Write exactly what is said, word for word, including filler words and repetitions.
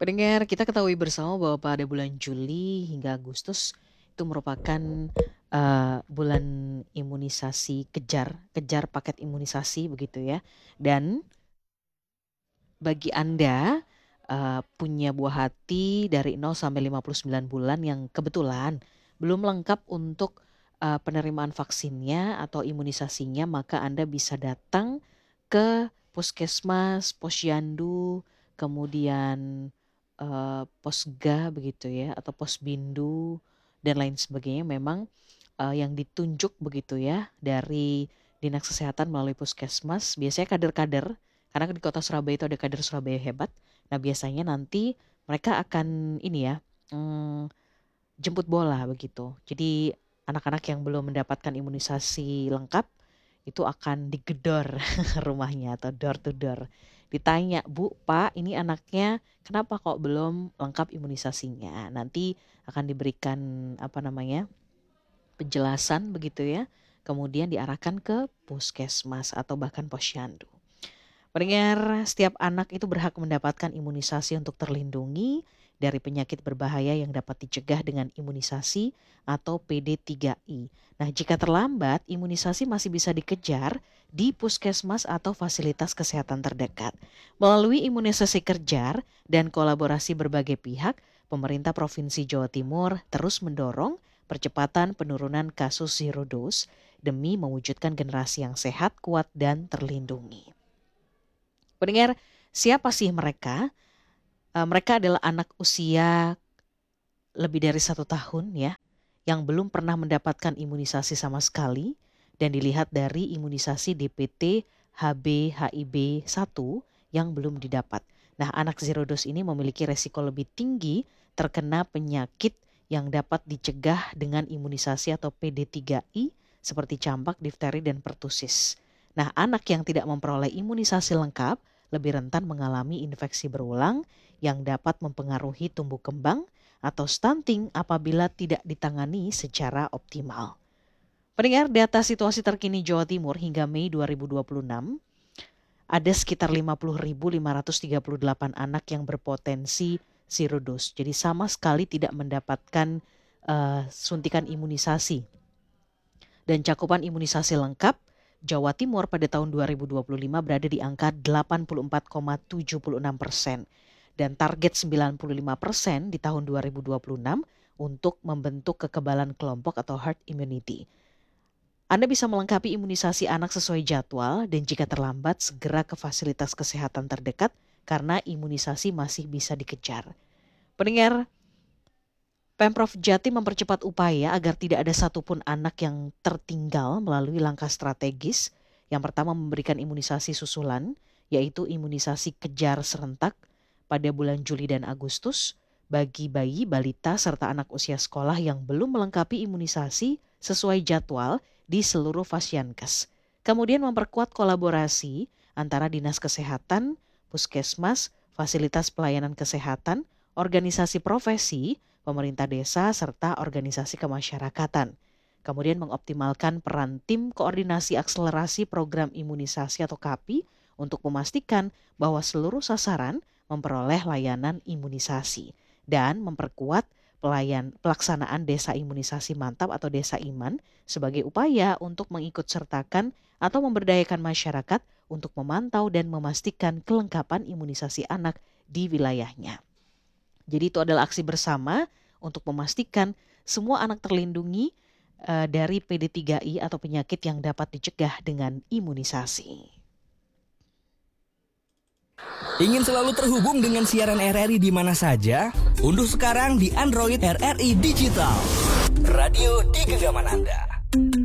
Pendengar, kita ketahui bersama bahwa pada bulan Juli hingga Agustus itu merupakan uh, bulan imunisasi kejar, kejar paket imunisasi begitu ya. Dan bagi Anda uh, punya buah hati dari nol sampai lima puluh sembilan bulan yang kebetulan belum lengkap untuk uh, penerimaan vaksinnya atau imunisasinya, maka Anda bisa datang ke puskesmas, posyandu, kemudian eh, posga begitu ya, atau posbindu dan lain sebagainya. Memang eh, yang ditunjuk begitu ya dari Dinas Kesehatan melalui puskesmas, biasanya kader-kader, karena di kota Surabaya itu ada kader Surabaya hebat. Nah biasanya nanti mereka akan ini ya, mm, jemput bola begitu. Jadi anak-anak yang belum mendapatkan imunisasi lengkap itu akan digedor rumahnya atau door to door. Ditanya, Bu, Pak, ini anaknya kenapa kok belum lengkap imunisasinya? Nanti akan diberikan apa namanya penjelasan begitu ya. Kemudian diarahkan ke puskesmas atau bahkan posyandu. Pendengar, setiap anak itu berhak mendapatkan imunisasi untuk terlindungi dari penyakit berbahaya yang dapat dicegah dengan imunisasi atau P D tiga I. Nah, jika terlambat, imunisasi masih bisa dikejar di puskesmas atau fasilitas kesehatan terdekat. Melalui imunisasi kejar dan kolaborasi berbagai pihak, pemerintah Provinsi Jawa Timur terus mendorong percepatan penurunan kasus zero dose demi mewujudkan generasi yang sehat, kuat, dan terlindungi. Pendengar, siapa sih mereka? Uh, mereka adalah anak usia lebih dari satu tahun ya, yang belum pernah mendapatkan imunisasi sama sekali, dan dilihat dari imunisasi D P T H B H I V satu yang belum didapat. Nah, anak zero dose ini memiliki resiko lebih tinggi terkena penyakit yang dapat dicegah dengan imunisasi atau P D tiga I seperti campak, difteri, dan pertusis. Nah, anak yang tidak memperoleh imunisasi lengkap lebih rentan mengalami infeksi berulang yang dapat mempengaruhi tumbuh kembang atau stunting apabila tidak ditangani secara optimal. Pendengar, data situasi terkini Jawa Timur hingga Mei dua ribu dua puluh enam, ada sekitar lima puluh ribu lima ratus tiga puluh delapan anak yang berpotensi zero dose. Jadi sama sekali tidak mendapatkan uh, suntikan imunisasi. Dan cakupan imunisasi lengkap Jawa Timur pada tahun dua ribu dua puluh lima berada di angka delapan puluh empat koma tujuh enam persen. Dan target sembilan puluh lima persen di tahun dua ribu dua puluh enam untuk membentuk kekebalan kelompok atau herd immunity. Anda bisa melengkapi imunisasi anak sesuai jadwal dan jika terlambat segera ke fasilitas kesehatan terdekat karena imunisasi masih bisa dikejar. Pendengar, Pemprov Jatim mempercepat upaya agar tidak ada satupun anak yang tertinggal melalui langkah strategis. Yang pertama memberikan imunisasi susulan, yaitu imunisasi kejar serentak pada bulan Juli dan Agustus bagi bayi, balita, serta anak usia sekolah yang belum melengkapi imunisasi sesuai jadwal di seluruh Fasyankes. Kemudian memperkuat kolaborasi antara Dinas Kesehatan, Puskesmas, Fasilitas Pelayanan Kesehatan, organisasi profesi, pemerintah desa, serta organisasi kemasyarakatan. Kemudian mengoptimalkan peran tim koordinasi akselerasi program imunisasi atau K A P I untuk memastikan bahwa seluruh sasaran memperoleh layanan imunisasi dan memperkuat pelayan pelaksanaan desa imunisasi mantap atau desa iman sebagai upaya untuk mengikut sertakan atau memberdayakan masyarakat untuk memantau dan memastikan kelengkapan imunisasi anak di wilayahnya. Jadi itu adalah aksi bersama untuk memastikan semua anak terlindungi uh, dari P D tiga I atau penyakit yang dapat dicegah dengan imunisasi. Ingin selalu terhubung dengan siaran R R I di mana saja? Unduh sekarang di Android R R I Digital. Radio di genggaman Anda.